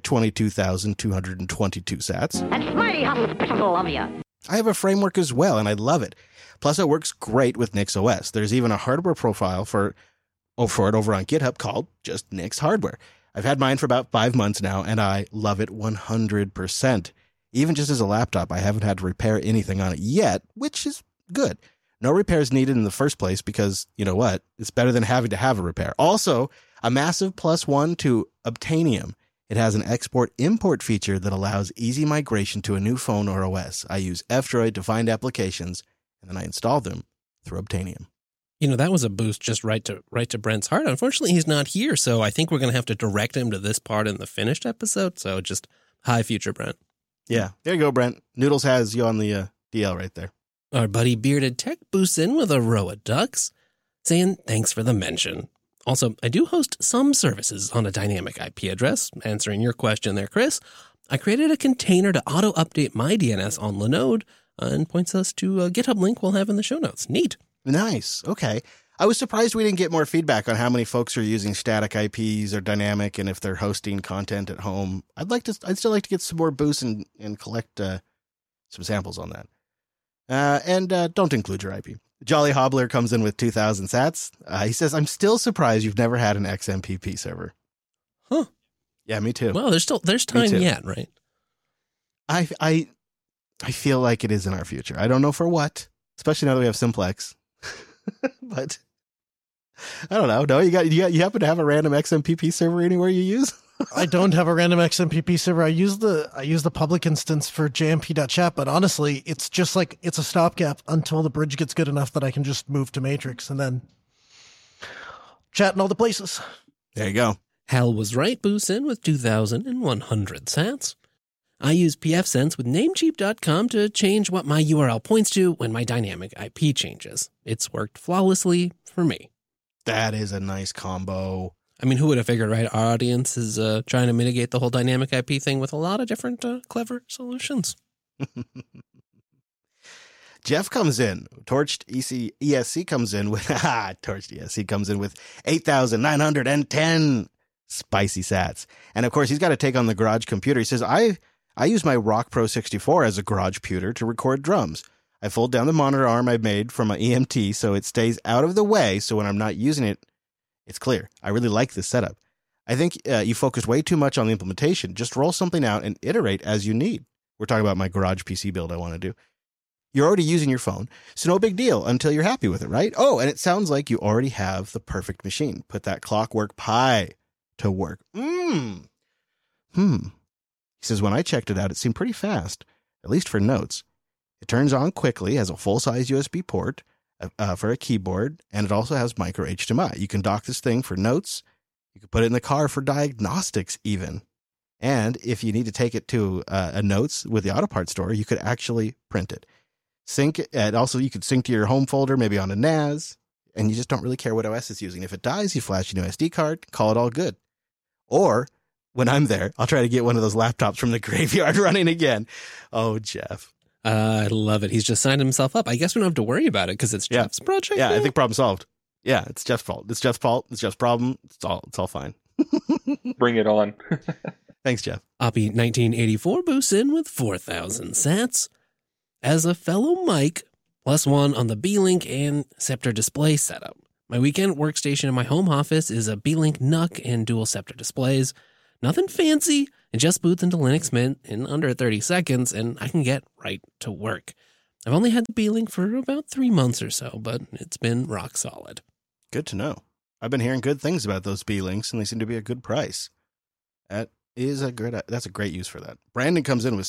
22,222 sats. That's mighty hospitable of you. I have a framework as well, and I love it. Plus, it works great with Nix OS. There's even a hardware profile for it over on GitHub called just Nix Hardware. I've had mine for about 5 months now, and I love it 100%. Even just as a laptop, I haven't had to repair anything on it yet, which is good. No repairs needed in the first place because, you know what, it's better than having to have a repair. Also, a massive +1 to Obtainium. It has an export-import feature that allows easy migration to a new phone or OS. I use F-Droid to find applications, and then I install them through Obtainium. You know, that was a boost just right to Brent's heart. Unfortunately, he's not here, so I think we're going to have to direct him to this part in the finished episode. So just high future, Brent. Yeah, there you go, Brent. Noodles has you on the DL right there. Our buddy Bearded Tech boosts in with a row of ducks, saying thanks for the mention. Also, I do host some services on a dynamic IP address. Answering your question there, Chris, I created a container to auto-update my DNS on Linode and points us to a GitHub link we'll have in the show notes. Neat. Nice. Okay. I was surprised we didn't get more feedback on how many folks are using static IPs or dynamic and if they're hosting content at home. I'd still like to get some more boosts and collect some samples on that. And don't include your IP. Jolly Hobbler comes in with 2,000 sats. He says, I'm still surprised you've never had an XMPP server. Huh. Yeah, me too. Well, there's time yet, right? I feel like it is in our future. I don't know for what, especially now that we have Simplex. But I don't know. No, you happen to have a random XMPP server anywhere you use? I don't have a random XMPP server. I use the public instance for jmp.chat, but honestly, it's just like it's a stopgap until the bridge gets good enough that I can just move to Matrix and then chat in all the places. There you go. Hal was right, boosts in with 2,100 sats. I use pfSense with Namecheap.com to change what my URL points to when my dynamic IP changes. It's worked flawlessly for me. That is a nice combo. I mean, who would have figured, right? Our audience is trying to mitigate the whole dynamic IP thing with a lot of different clever solutions. Jeff comes in. Torched ESC comes in with Torched ESC comes in with 8,910 spicy sats. And of course, he's got to take on the garage computer. He says, I use my Rock Pro 64 as a garage computer to record drums. I fold down the monitor arm I made from my EMT so it stays out of the way. So when I'm not using it, it's clear. I really like this setup. I think you focus way too much on the implementation. Just roll something out and iterate as you need. We're talking about my garage PC build I want to do. You're already using your phone, so no big deal until you're happy with it, right? Oh, and it sounds like you already have the perfect machine. Put that Clockwork Pi to work. He says, when I checked it out, it seemed pretty fast, at least for notes. It turns on quickly, has a full-size USB port for a keyboard, and it also has micro HDMI. You can dock this thing for notes. You can put it in the car for diagnostics even. And if you need to take it to a notes with the auto parts store, you could actually print it. Sync it, and also you could sync to your home folder, maybe on a NAS, and you just don't really care what OS it's using. If it dies, you flash a new SD card, call it all good. Or when I'm there, I'll try to get one of those laptops from the graveyard running again. Oh, Jeff. I love it. He's just signed himself up. I guess we don't have to worry about it because it's Jeff's project. Yeah, now? I think problem solved. Yeah, it's Jeff's fault. It's Jeff's fault. It's Jeff's problem. It's all fine. Bring it on. Thanks, Jeff. Oppie 1984 boosts in with 4,000 sats. As a fellow Mike, +1 on the B-Link and Scepter display setup. My weekend workstation in my home office is a B-Link NUC and dual Scepter displays. Nothing fancy, it just boots into Linux Mint in under 30 seconds, and I can get right to work. I've only had the B-Link for about 3 months or so, but it's been rock solid. Good to know. I've been hearing good things about those B-Links, and they seem to be a good price. That's a great use for that. Brandon comes in with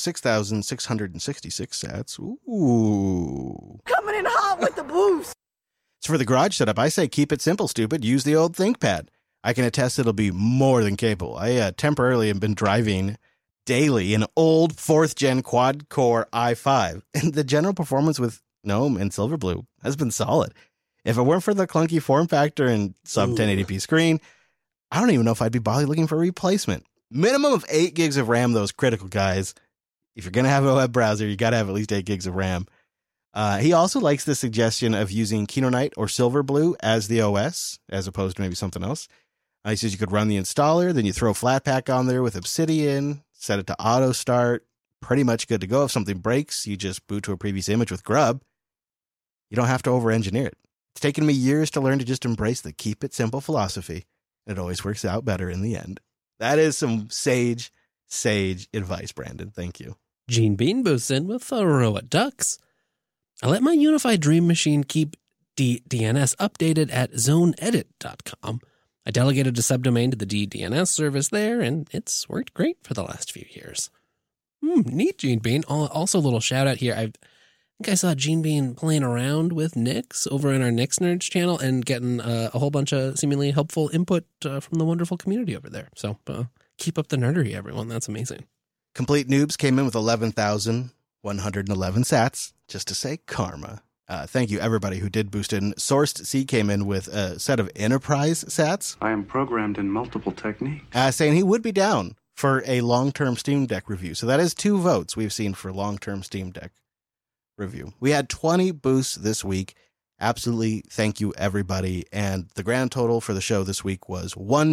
6,666 sats. Ooh. Coming in hot with the boost. So for the garage setup, I say keep it simple, stupid. Use the old ThinkPad. I can attest it'll be more than capable. I temporarily have been driving daily an old 4th-gen quad-core i5, and the general performance with GNOME and Silverblue has been solid. If it weren't for the clunky form factor and sub 1080p screen, I don't even know if I'd be bothered looking for a replacement. Minimum of 8 gigs of RAM, those critical, guys. If you're going to have a web browser, you got to have at least 8 gigs of RAM. He also likes the suggestion of using Kinoite or Silverblue as the OS, as opposed to maybe something else. He says you could run the installer, then you throw Flatpak on there with Obsidian, set it to auto start, pretty much good to go. If something breaks, you just boot to a previous image with Grub. You don't have to over-engineer it. It's taken me years to learn to just embrace the keep it simple philosophy, and it always works out better in the end. That is some sage advice, Brandon. Thank you. Gene Bean boosts in with a row of ducks. I let my Unified Dream Machine keep DNS updated at zoneedit.com. I delegated a subdomain to the DNS service there, and it's worked great for the last few years. Neat, Gene Bean. Also, a little shout out here. I think I saw Gene Bean playing around with Nix over in our Nix Nerds channel and getting a whole bunch of seemingly helpful input from the wonderful community over there. So keep up the nerdery, everyone. That's amazing. Complete Noobs came in with 11,111 sats, just to say karma. Thank you, everybody who did boost in. Sourced C came in with a set of enterprise sats. I am programmed in multiple techniques. Saying he would be down for a long-term Steam Deck review. So that is 2 votes we've seen for long-term Steam Deck review. We had 20 boosts this week. Absolutely thank you, everybody. And the grand total for the show this week was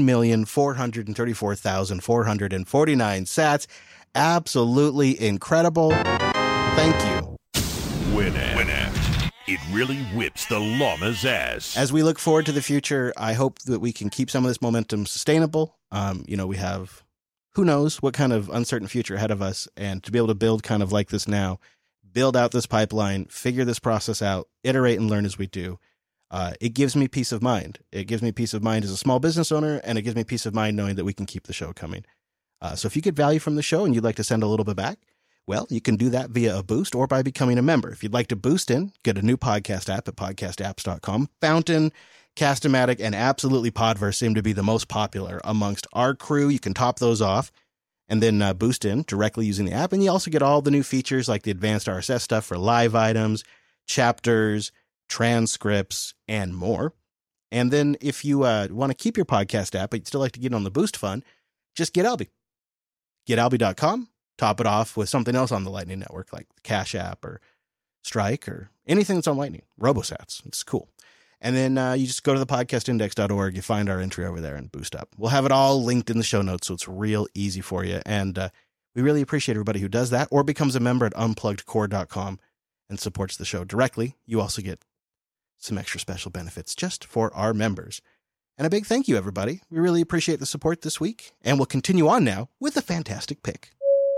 1,434,449 sats. Absolutely incredible. Thank you. Winamp. It really whips the llama's ass. As we look forward to the future, I hope that we can keep some of this momentum sustainable. We have, who knows what kind of uncertain future ahead of us, and to be able to build kind of like this now, build out this pipeline, figure this process out, iterate and learn as we do. It gives me peace of mind. It gives me peace of mind as a small business owner, and it gives me peace of mind knowing that we can keep the show coming. So if you get value from the show and you'd like to send a little bit back, well, you can do that via a boost or by becoming a member. If you'd like to boost in, get a new podcast app at podcastapps.com. Fountain, Cast-O-Matic, and absolutely Podverse seem to be the most popular amongst our crew. You can top those off and then boost in directly using the app. And you also get all the new features like the advanced RSS stuff for live items, chapters, transcripts, and more. And then if you want to keep your podcast app, but you'd still like to get on the Boost Fund, just get Alby. GetAlby.com. Top it off with something else on the Lightning Network, like Cash App or Strike or anything that's on Lightning. Robosats. It's cool. And then you just go to the podcastindex.org. You find our entry over there and boost up. We'll have it all linked in the show notes, so it's real easy for you. And we really appreciate everybody who does that or becomes a member at unpluggedcore.com and supports the show directly. You also get some extra special benefits just for our members. And a big thank you, everybody. We really appreciate the support this week. And we'll continue on now with a fantastic pick.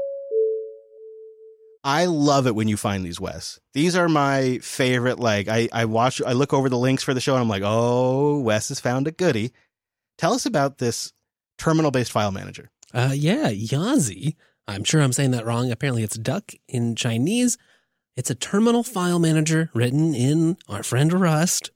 I love it when you find these, Wes. These are my favorite. Like I look over the links for the show and I'm like, oh, Wes has found a goodie. Tell us about this terminal-based file manager. Yazi. I'm sure I'm saying that wrong. Apparently it's duck in Chinese. It's a terminal file manager written in our friend Rust,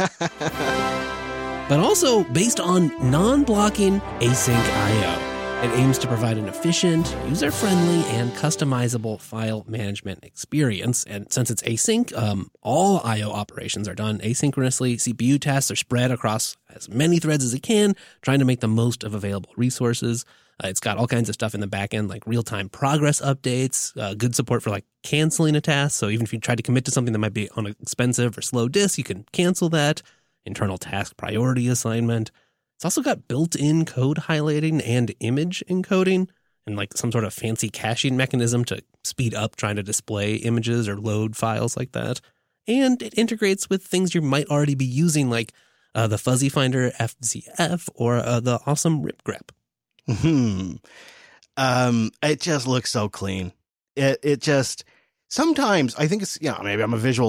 but also based on non-blocking async I/O. It aims to provide an efficient, user-friendly, and customizable file management experience. And since it's async, all I/O operations are done asynchronously. CPU tasks are spread across as many threads as it can, trying to make the most of available resources. It's got all kinds of stuff in the back end, like real-time progress updates, good support for like canceling a task. So even if you try to commit to something that might be on an expensive or slow disk, you can cancel that. Internal task priority assignment. It's also got built-in code highlighting and image encoding and like some sort of fancy caching mechanism to speed up trying to display images or load files like that. And it integrates with things you might already be using, like the Fuzzy Finder FZF or the awesome RipGrep. It just looks so clean. It just sometimes I think it's maybe I'm a visual